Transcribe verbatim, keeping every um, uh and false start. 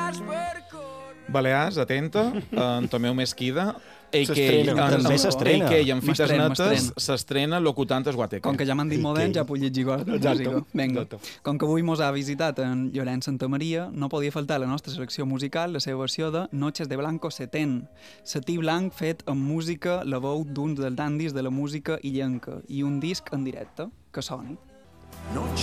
Balears, atenta, en Tomeu Mesquida, a que També s'estrena. A que en fites M'estrena, netes m'estrena. s'estrena Locutantes Guateque. Com que ja m'han dit modern, ja puc llegir coses de música. Vinga. Com que avui mos ha visitat en Llorenç Santamaria, no podia faltar a la nostra selecció musical la seva versió de Noches de Blanco setén, setí blanc fet amb música, la veu d'un dels dandis de la música illenca i un disc en directe, que soni.